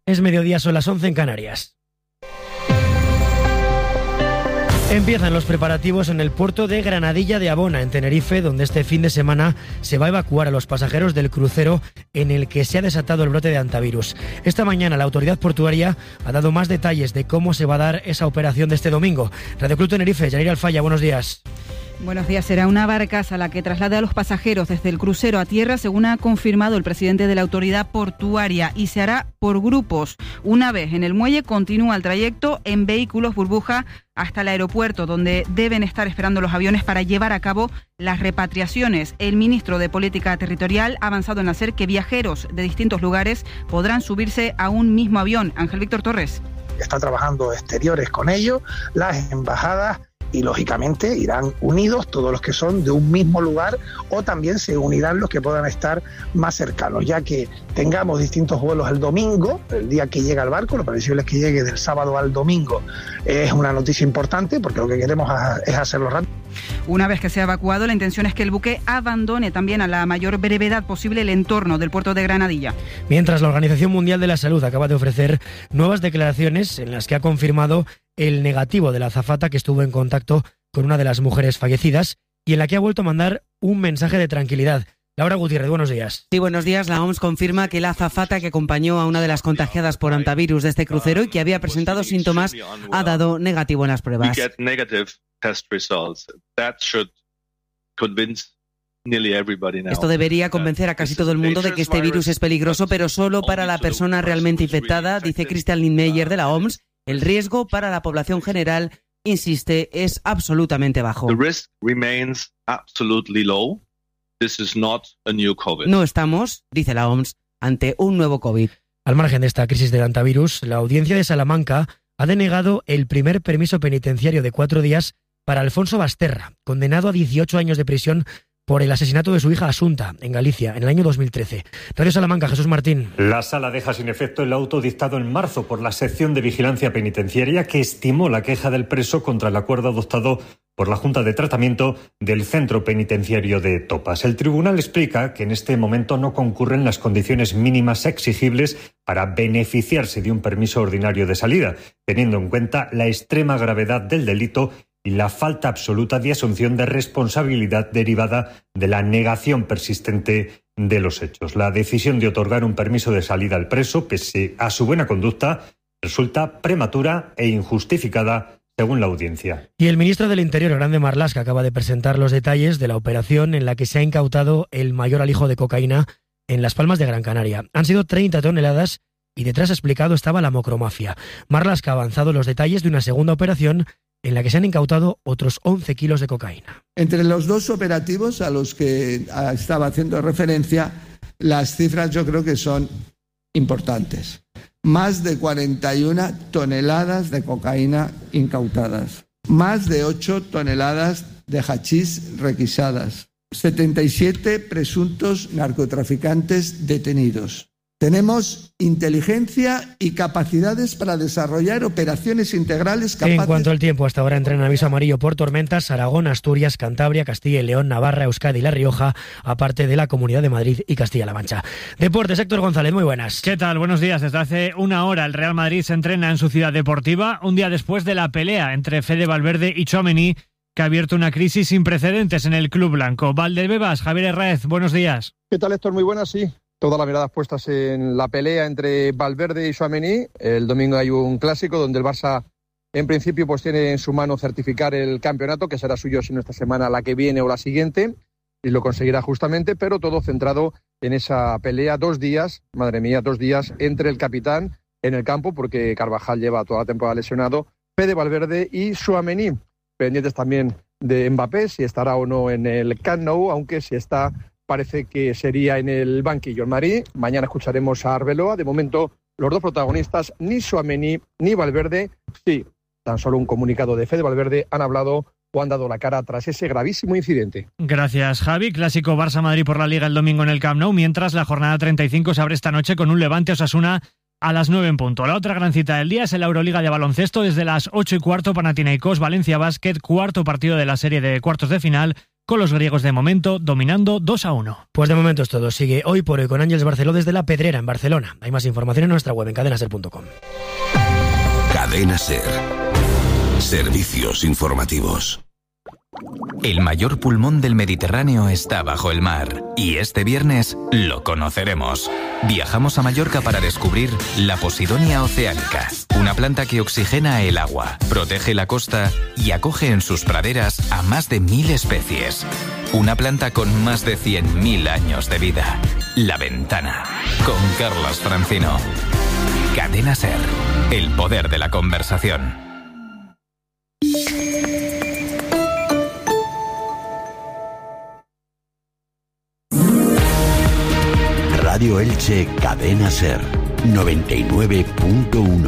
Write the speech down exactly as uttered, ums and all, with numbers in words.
Es mediodía, son las once en Canarias. Empiezan los preparativos en el puerto de Granadilla de Abona, en Tenerife, donde este fin de semana se va a evacuar a los pasajeros del crucero en el que se ha desatado el brote de hantavirus. Esta mañana la autoridad portuaria ha dado más detalles de cómo se va a dar esa operación de este domingo. Radio Club Tenerife, Yanira Alfaya, buenos días. Buenos días. Será una barcaza la que traslade a los pasajeros desde el crucero a tierra, según ha confirmado el presidente de la autoridad portuaria, y se hará por grupos. Una vez en el muelle, continúa el trayecto en vehículos burbuja hasta el aeropuerto, donde deben estar esperando los aviones para llevar a cabo las repatriaciones. El ministro de Política Territorial ha avanzado en hacer que viajeros de distintos lugares podrán subirse a un mismo avión. Ángel Víctor Torres. Está trabajando exteriores con ellos, las embajadas, y lógicamente irán unidos todos los que son de un mismo lugar, o también se unirán los que puedan estar más cercanos, ya que tengamos distintos vuelos el domingo, el día que llega el barco. Lo previsible es que llegue del sábado al domingo. Es una noticia importante porque lo que queremos es hacerlo rápido. Una vez que sea evacuado, la intención es que el buque abandone también a la mayor brevedad posible el entorno del puerto de Granadilla. Mientras, la Organización Mundial de la Salud acaba de ofrecer nuevas declaraciones en las que ha confirmado el negativo de la azafata que estuvo en contacto con una de las mujeres fallecidas y en la que ha vuelto a mandar un mensaje de tranquilidad. Laura Gutiérrez, buenos días. Sí, buenos días. La O M S confirma que la azafata que acompañó a una de las contagiadas por hantavirus de este crucero y que había presentado síntomas ha dado negativo en las pruebas. Esto debería convencer a casi todo el mundo de que este virus es peligroso, pero solo para la persona realmente infectada, dice Christian Lindmeier de la O M S. El riesgo para la población general, insiste, es absolutamente bajo. No estamos, dice la O M S, ante un nuevo COVID. Al margen de esta crisis del hantavirus, la audiencia de Salamanca ha denegado el primer permiso penitenciario de cuatro días para Alfonso Basterra, condenado a dieciocho años de prisión por el asesinato de su hija Asunta, en Galicia, en el año dos mil trece. Radio Salamanca, Jesús Martín. La sala deja sin efecto el auto dictado en marzo por la sección de vigilancia penitenciaria, que estimó la queja del preso contra el acuerdo adoptado por la Junta de Tratamiento del Centro Penitenciario de Topas. El tribunal explica que en este momento no concurren las condiciones mínimas exigibles para beneficiarse de un permiso ordinario de salida, teniendo en cuenta la extrema gravedad del delito y la falta absoluta de asunción de responsabilidad derivada de la negación persistente de los hechos. La decisión de otorgar un permiso de salida al preso, pese a su buena conducta, resulta prematura e injustificada, según la audiencia. Y el ministro del Interior, Grande Marlaska, acaba de presentar los detalles de la operación en la que se ha incautado el mayor alijo de cocaína en Las Palmas de Gran Canaria. Han sido treinta toneladas y detrás, ha explicado, estaba la macromafia. Marlaska ha avanzado los detalles de una segunda operación en la que se han incautado otros once kilos de cocaína. Entre los dos operativos a los que estaba haciendo referencia, las cifras yo creo que son importantes. Más de cuarenta y una toneladas de cocaína incautadas, más de ocho toneladas de hachís requisadas, setenta y siete presuntos narcotraficantes detenidos. Tenemos inteligencia y capacidades para desarrollar operaciones integrales capaces... En cuanto al tiempo, hasta ahora entra en aviso amarillo por tormentas Aragón, Asturias, Cantabria, Castilla y León, Navarra, Euskadi y La Rioja, aparte de la Comunidad de Madrid y Castilla-La Mancha. Deportes, Héctor González, muy buenas. ¿Qué tal? Buenos días. Desde hace una hora el Real Madrid se entrena en su ciudad deportiva, un día después de la pelea entre Fede Valverde y Tchouaméni, que ha abierto una crisis sin precedentes en el club blanco. Valdebebas, Javier Herráez, buenos días. ¿Qué tal, Héctor? Muy buenas, sí. Todas las miradas puestas en la pelea entre Valverde y Tchouaméni. El domingo hay un clásico donde el Barça, en principio, pues tiene en su mano certificar el campeonato, que será suyo si no esta semana, la que viene o la siguiente, y lo conseguirá justamente, pero todo centrado en esa pelea. Dos días, madre mía, dos días entre el capitán en el campo, porque Carvajal lleva toda la temporada lesionado, Fede Valverde y Tchouaméni. Pendientes también de Mbappé, si estará o no en el Camp Nou, aunque si está, parece que sería en el banquillo. El Madrid, mañana escucharemos a Arbeloa. De momento, los dos protagonistas, ni Tchouaméni ni Valverde, sí, tan solo un comunicado de Fede Valverde, han hablado o han dado la cara tras ese gravísimo incidente. Gracias, Javi. Clásico Barça-Madrid por la Liga el domingo en el Camp Nou, mientras la jornada treinta y cinco se abre esta noche con un Levante-Osasuna a las nueve en punto. La otra gran cita del día es el Euroliga de baloncesto. Desde las ocho y cuarto, Panathinaikos, Valencia Basket, cuarto partido de la serie de cuartos de final, con los griegos de momento dominando dos a uno. Pues de momento es todo. Sigue Hoy por Hoy con Ángeles Barceló desde La Pedrera, en Barcelona. Hay más información en nuestra web, en cadena ser punto com. Cadena Ser. Servicios informativos. El mayor pulmón del Mediterráneo está bajo el mar y este viernes lo conoceremos. Viajamos a Mallorca para descubrir la Posidonia oceanica, una planta que oxigena el agua, protege la costa y acoge en sus praderas a más de mil especies. Una planta con más de cien mil años de vida. La Ventana, con Carlos Francino. Cadena Ser, el poder de la conversación. Radio Elche, Cadena Ser, noventa y nueve punto uno.